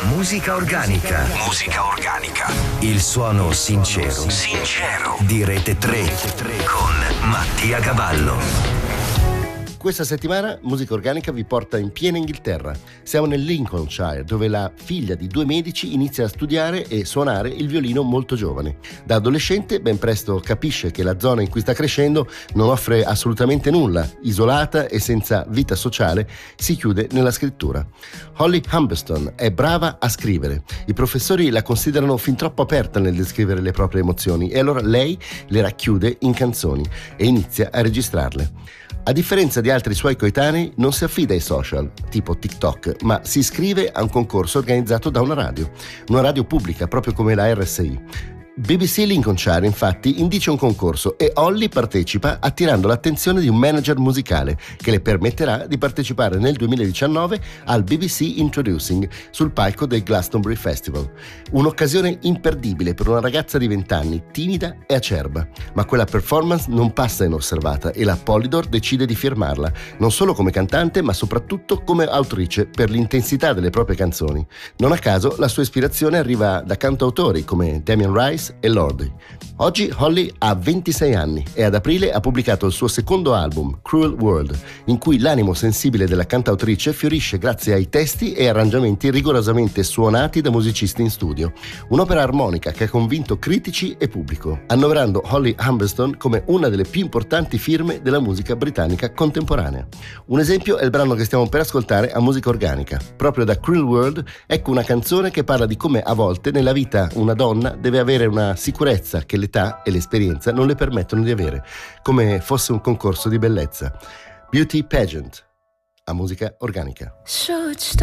Musica organica. Musica organica. Il suono sincero di Rete 3 con Mattia Gavallo. Questa settimana Musica Organica vi porta in piena Inghilterra. Siamo nel Lincolnshire, dove la figlia di 2 medici inizia a studiare e suonare il violino molto giovane. Da adolescente ben presto capisce che la zona in cui sta crescendo non offre assolutamente nulla, isolata e senza vita sociale, si chiude nella scrittura. Holly Humberstone è brava a scrivere. I professori la considerano fin troppo aperta nel descrivere le proprie emozioni e allora lei le racchiude in canzoni e inizia a registrarle. A differenza di altri suoi coetanei, non si affida ai social, tipo TikTok, ma si iscrive a un concorso organizzato da una radio pubblica, proprio come la RSI. BBC Lincolnshire infatti indice un concorso e Holly partecipa attirando l'attenzione di un manager musicale che le permetterà di partecipare nel 2019 al BBC Introducing sul palco del Glastonbury Festival. Un'occasione imperdibile per una ragazza di 20 anni, timida e acerba, ma quella performance non passa inosservata e la Polydor decide di firmarla, non solo come cantante ma soprattutto come autrice per l'intensità delle proprie canzoni. Non a caso la sua ispirazione arriva da cantautori come Damien Rice e Lordi. Oggi Holly ha 26 anni e ad aprile ha pubblicato il suo secondo album, Cruel World, in cui l'animo sensibile della cantautrice fiorisce grazie ai testi e arrangiamenti rigorosamente suonati da musicisti in studio. Un'opera armonica che ha convinto critici e pubblico, annoverando Holly Humberstone come una delle più importanti firme della musica britannica contemporanea. Un esempio è il brano che stiamo per ascoltare a Musica Organica. Proprio da Cruel World ecco una canzone che parla di come a volte nella vita una donna deve avere una sicurezza che l'età e l'esperienza non le permettono di avere, come fosse un concorso di bellezza. Beauty Pageant, a Musica Organica.